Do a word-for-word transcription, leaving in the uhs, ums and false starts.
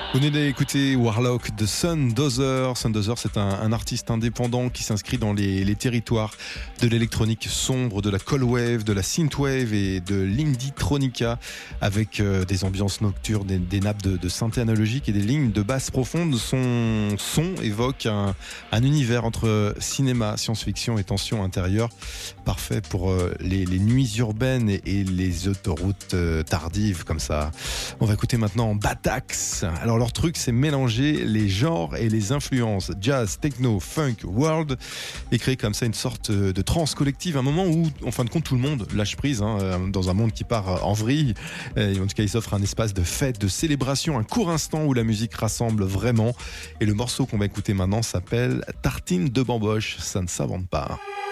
Vous venez d'écouter Warlock de Sundozer. Sundozer, c'est un, un artiste indépendant qui s'inscrit dans les, les territoires de l'électronique sombre, de la cold wave, de la synthwave et de l'inditronica, avec euh, des ambiances nocturnes, des, des nappes de, de synthé analogique et des lignes de basse profonde. Son son évoque un, un univers entre cinéma, science-fiction et tension intérieure, parfait pour euh, les, les nuits urbaines et, et les autoroutes euh, tardives comme ça. On va écouter maintenant Batax. Alors leur truc, c'est mélanger les genres et les influences jazz, techno, funk, world, et créer comme ça une sorte de trance collective, un moment où, en fin de compte, tout le monde lâche prise, hein, dans un monde qui part en vrille. Et en tout cas, il s'offre un espace de fête, de célébration, un court instant où la musique rassemble vraiment. Et le morceau qu'on va écouter maintenant s'appelle Tartine de bamboche, ça ne s'invente pas.